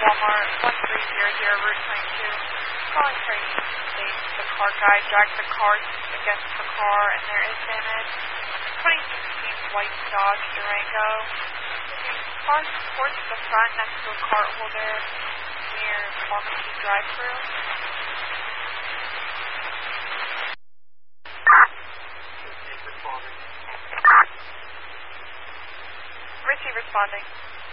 Walmart, 1300 Route 22. Calling for a state. The car guy dragged the car against the car and there is damage. 2016 white Dodge Durango. Car towards the front next to a cart holder near pharmacy drive-thru. Receive responding.